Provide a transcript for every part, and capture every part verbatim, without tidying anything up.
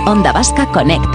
Onda Vasca conecta.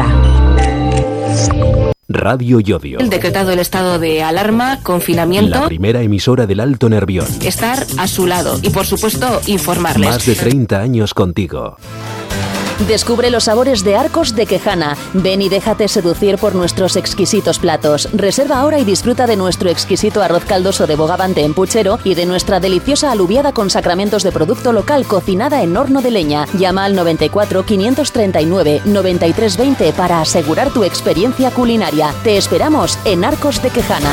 Radio Llodio. El decretado el estado de alarma, confinamiento. La primera emisora del Alto Nervión. Estar a su lado y, por supuesto, informarles. Más de treinta años contigo. Descubre los sabores de Arcos de Quejana. Ven y déjate seducir por nuestros exquisitos platos. Reserva ahora y disfruta de nuestro exquisito arroz caldoso de bogavante en puchero y de nuestra deliciosa alubiada con sacramentos de producto local cocinada en horno de leña. Llama al noventa y cuatro, quinientos treinta y nueve, noventa y tres veinte para asegurar tu experiencia culinaria. Te esperamos en Arcos de Quejana.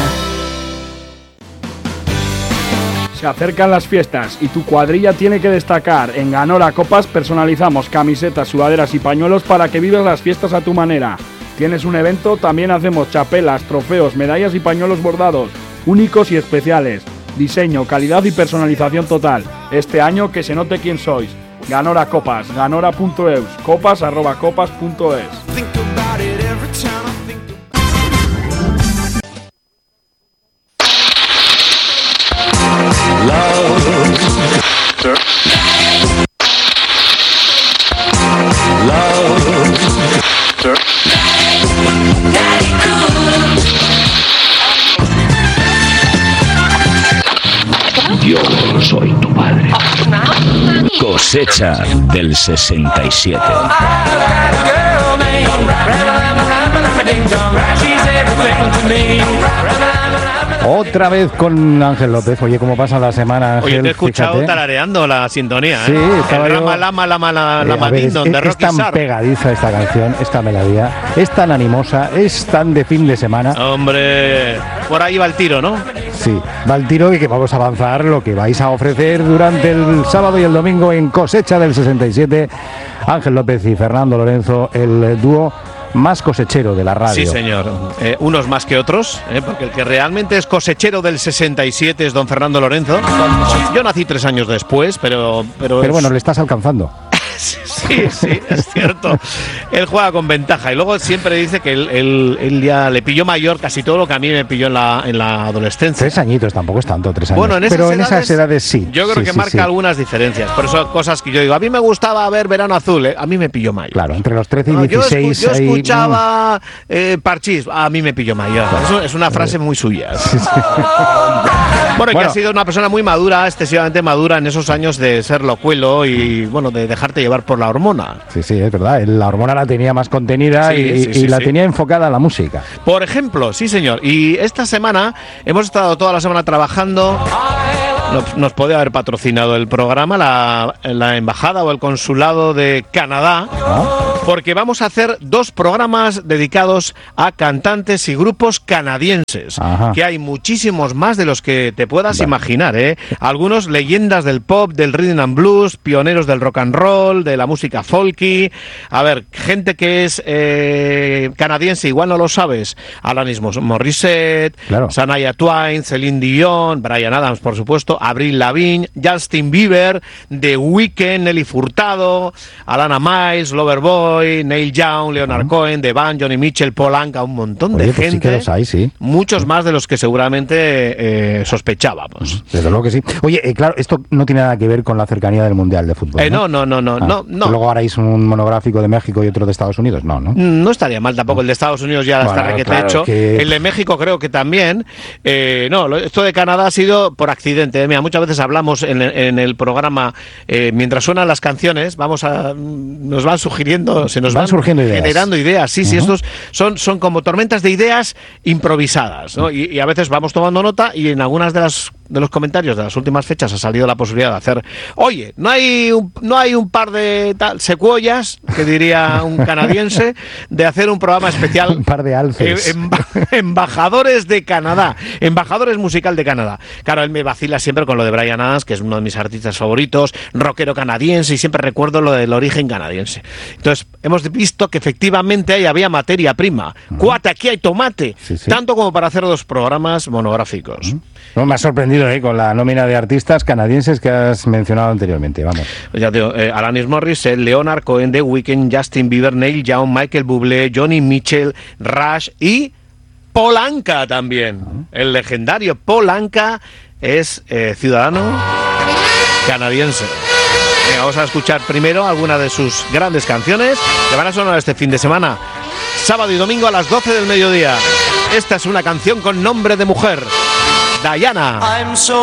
Se acercan las fiestas y tu cuadrilla tiene que destacar. En Ganora Copas personalizamos camisetas, sudaderas y pañuelos para que vivas las fiestas a tu manera. ¿Tienes un evento? También hacemos chapelas, trofeos, medallas y pañuelos bordados, únicos y especiales. Diseño, calidad y personalización total. Este año que se note quién sois. Ganora Copas, ganora punto eus, copas arroba copas punto es. Yo soy tu padre. Cosecha del sesenta y siete. Otra vez con Ángel López. Oye, ¿cómo pasa la semana, Ángel? Oye, te he escuchado Fíjate. tarareando la sintonía, ¿eh? Sí, estaba el yo... Rama, Lama, Lama, la, Eh, la a ver, Matindon, es, de es Rocky tan Sar. pegadiza esta canción, esta melodía, es tan animosa, es tan de fin de semana. Hombre, por ahí va el tiro, ¿no? Sí, va el tiro y que vamos a avanzar lo que vais a ofrecer durante el sábado y el domingo en Cosecha del sesenta y siete. Ángel López y Fernando Lorenzo, el dúo más cosechero de la radio. Sí, señor. Eh, unos más que otros, eh, porque el que realmente es cosechero del sesenta y siete es don Fernando Lorenzo. Yo nací tres años después, pero... Pero, Pero es... bueno, le estás alcanzando. Sí, sí, es cierto. Él juega con ventaja y luego siempre dice que él, él, él ya le pilló mayor casi todo lo que a mí me pilló en la, en la adolescencia. Tres añitos, tampoco es tanto, tres años. Bueno, en esas pero edades, en esas edades sí. Yo creo sí, que sí, marca sí. algunas diferencias. Por eso cosas que yo digo, a mí me gustaba ver Verano Azul, ¿eh? A mí me pilló mayor. Claro, entre los trece y No, yo, dieciséis. escu- yo ahí, escuchaba eh, Parchís, a mí me pilló mayor. Claro. Eso es una frase muy suya. Sí, sí. Bueno, y Bueno. que ha sido una persona muy madura, excesivamente madura en esos años de ser locuelo y, bueno, de dejarte llevar por la hormona. Sí, sí, es verdad. La hormona la tenía más contenida Sí, y, sí, y sí, la sí. tenía enfocada a la música. Por ejemplo, sí señor. Y esta semana hemos estado toda la semana trabajando. Nos, nos podía haber patrocinado el programa, la, la embajada o el consulado de Canadá, porque vamos a hacer dos programas dedicados a cantantes y grupos canadienses, Ajá. que hay muchísimos más de los que te puedas Vale. imaginar, ¿eh? Algunos leyendas del pop, del rhythm and blues, pioneros del rock and roll, de la música folky. A ver, gente que es eh, canadiense, igual no lo sabes. Alanis Morissette, Claro. Shania Twain, Celine Dion, Bryan Adams, por supuesto, Avril Lavigne, Justin Bieber, The Weeknd, Nelly Furtado, Alana Miles, Loverboy, Neil Young, Leonard Cohen, The Band, Johnny Mitchell, Paul Anka, un montón Oye, de pues sí gente. que los hay, sí. Muchos más de los que seguramente eh, sospechábamos. Desde luego que sí. Oye, eh, claro, esto no tiene nada que ver con la cercanía del Mundial de Fútbol. Eh, no, no, no, no, Ah, no, no. que luego haréis un monográfico de México y otro de Estados Unidos. No, ¿no? No estaría mal tampoco, el de Estados Unidos ya Bueno, está requete claro, hecho. que- El de México creo que también. Eh, no, lo- esto de Canadá ha sido por accidente. ¿eh? Mira, muchas veces hablamos en, en el programa, eh, mientras suenan las canciones, vamos a nos van sugiriendo, se nos Van van, surgiendo ideas. generando ideas. Sí, sí, Ujú. estos son, son como tormentas de ideas improvisadas, ¿no? Y, y a veces vamos tomando nota y en algunas de las de los comentarios de las últimas fechas ha salido la posibilidad de hacer, oye, no hay un, no hay un par de tal, secuoyas, que diría un canadiense, de hacer un programa especial. Un par de alces. Eh, emba- embajadores de Canadá, embajadores musical de Canadá. Claro, él me vacila siempre con lo de Bryan Adams, que es uno de mis artistas favoritos, rockero canadiense, y siempre recuerdo lo del origen canadiense. Entonces, hemos visto que efectivamente ahí había materia prima. Cuate, aquí hay tomate, Sí, sí. tanto como para hacer dos programas monográficos. No, me ha sorprendido eh, con la nómina de artistas canadienses que has mencionado anteriormente. Vamos. Pues ya te digo, eh, Alanis Morissette, Leonard Cohen, The Weeknd, Justin Bieber, Neil Young, Michael Bublé, Johnny Mitchell, Rush y Paul Anka también. El legendario Paul Anka es eh, ciudadano canadiense. Venga, vamos a escuchar primero algunas de sus grandes canciones que van a sonar este fin de semana, sábado y domingo a las doce del mediodía. Esta es una canción con nombre de mujer, Diana. I'm so